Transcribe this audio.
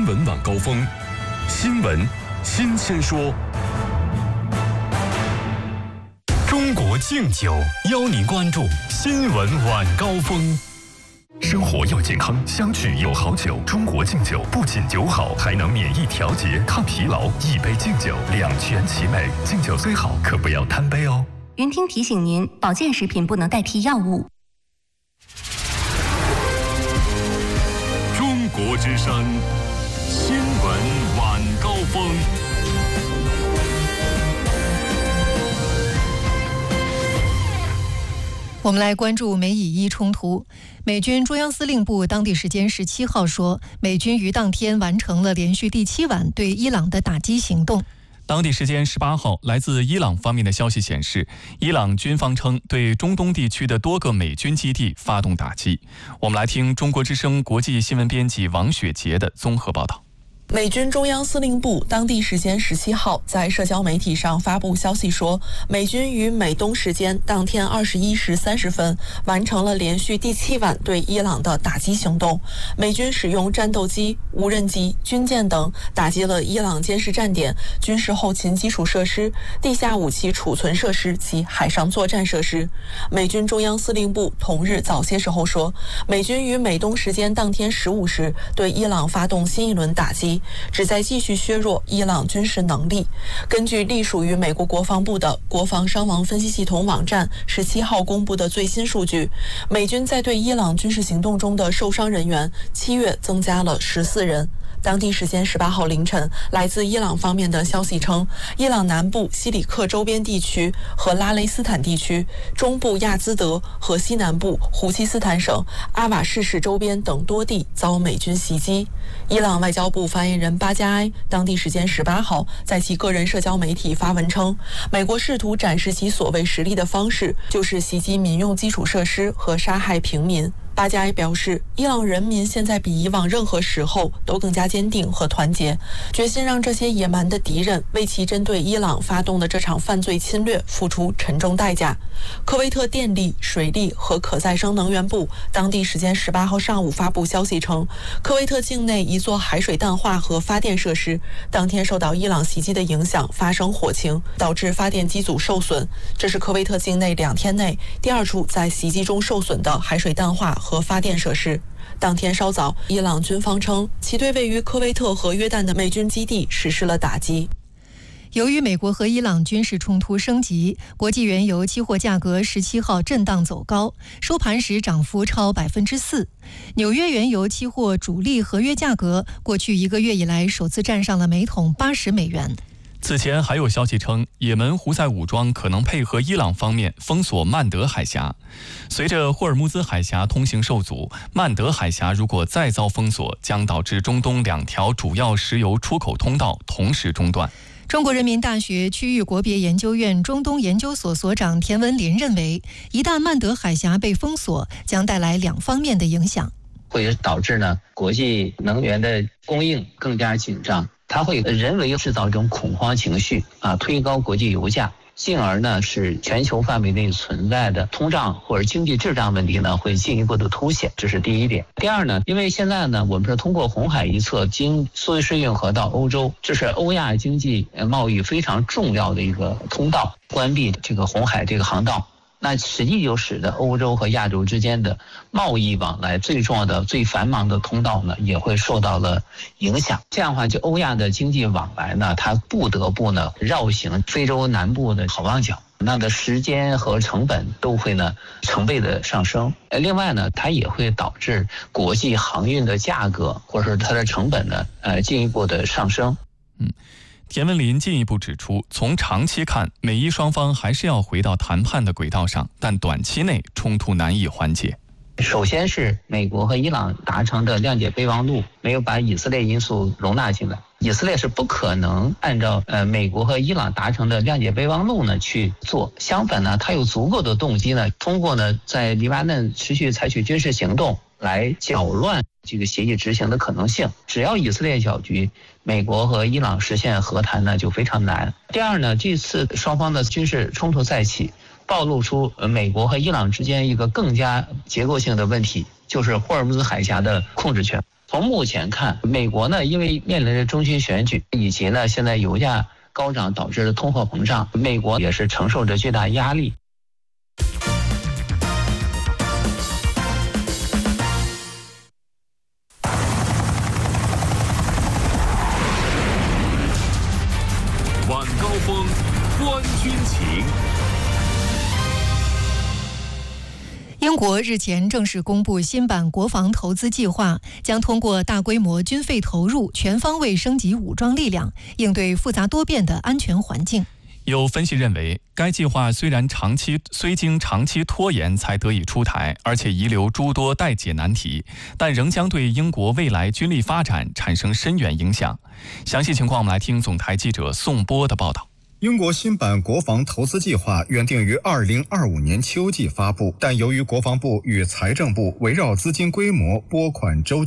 闻晚高峰，新闻新鲜说。中国敬酒邀您关注新闻晚高峰。生活要健康，相聚有好酒。中国敬酒不仅酒好，还能免疫调节、抗疲劳。一杯敬酒，两全其美。敬酒虽好，可不要贪杯哦。 云听提醒您，保健食品不能代替药物。 中国之声，新闻晚高峰。 我们来关注美以伊冲突。美军中央司令部当地时间17号说，美军于当天完成了连续第7晚对伊朗的打击行动。 当地时间18号，来自伊朗方面的消息显示，伊朗军方称对中东地区的多个美军基地发动打击。我们来听中国之声国际新闻编辑王雪杰的综合报道。 美军中央司令部当地时间17号在社交媒体上发布消息说，美军于美东时间当天21时30分完成了连续第7晚对伊朗的打击行动。美军使用战斗机、无人机、军舰等打击了伊朗监视站点、军事后勤基础设施、地下武器储存设施及海上作战设施。美军中央司令部同日早些时候说，美军于美东时间当天15时对伊朗发动新一轮打击，旨在继续削弱伊朗军事能力。根据隶属于美国国防部的国防伤亡分析系统网站17号公布的最新数据，美军在对伊朗军事行动中的受伤人员7月增加了14人。当地时间18号凌晨，来自伊朗方面的消息称，伊朗南部西里克周边地区和拉雷斯坦地区、中部亚兹德和西南部胡齐斯坦省阿瓦士市周边等多地遭美军袭击。伊朗外交部发言人巴加埃当地时间18号在其个人社交媒体发文称，美国试图展示其所谓实力的方式就是袭击民用基础设施和杀害平民。巴加埃表示，伊朗人民现在比以往任何时候都更加坚定和团结，决心让这些野蛮的敌人为其针对伊朗发动的这场犯罪侵略付出沉重代价。科威特电力、水利和可再生能源部当地时间18号上午发布消息称，科威特境内一座海水淡化和发电设施当天受到伊朗袭击的影响发生火情，导致发电机组受损。这是科威特境内2天内第2处在袭击中受损的海水淡化和发电设施。当天稍早，伊朗军方称其对位于科威特和约旦的美军基地实施了打击。 由于美国和伊朗军事冲突升级，国际原油期货价格17号震荡走高，收盘时涨幅超 4%。纽约原油期货主力合约价格过去1个月以来首次站上了每桶80美元。 此前还有消息称，也门胡塞武装可能配合伊朗方面封锁曼德海峡。随着霍尔木兹海峡通行受阻，曼德海峡如果再遭封锁，将导致中东2条主要石油出口通道同时中断。 中国人民大学区域国别研究院中东研究所所长田文林认为，一旦曼德海峡被封锁，将带来2方面的影响， 会导致国际能源的供应更加紧张，它会人为制造一种恐慌情绪推高国际油价，进而使全球范围内存在的通胀或者经济滞胀问题会进一步的凸显，这是第一点。第二因为现在我们是通过红海一侧经苏伊士运河到欧洲，这是欧亚经济贸易非常重要的一个通道，关闭这个红海这个航道，那实际就使得欧洲和亚洲之间的贸易往来最重要的、最繁忙的通道也会受到了影响。这样的话，就欧亚的经济往来它不得不绕行非洲南部的好望角，那的时间和成本都会成倍的上升。另外它也会导致国际航运的价格或者是它的成本进一步的上升。 田文林进一步指出，从长期看，美伊双方还是要回到谈判的轨道上，但短期内冲突难以缓解。 首先是美国和伊朗达成的谅解备忘录没有把以色列因素容纳进来，以色列是不可能按照美国和伊朗达成的谅解备忘录去做。相反它有足够的动机通过在黎巴嫩持续采取军事行动来搅乱这个协议执行的可能性。只要以色列搅局，美国和伊朗实现和谈就非常难。第二这次双方的军事冲突再起，暴露出美国和伊朗之间一个更加结构性的问题，就是霍尔木兹海峡的控制权。 从目前看，美国呢，因为面临着中期选举，以及呢现在油价高涨导致的通货膨胀，美国也是承受着巨大压力。 晚高峰，观军情。 英国日前正式公布新版国防投资计划，将通过大规模军费投入，全方位升级武装力量，应对复杂多变的安全环境。 有分析认为，该计划虽经长期拖延才得以出台，而且遗留诸多待解难题，但仍将对英国未来军力发展产生深远影响。详细情况，我们来听总台记者宋波的报道。 英国新版国防投资计划原定于2025年秋季发布，但由于国防部与财政部围绕资金规模、拨款周期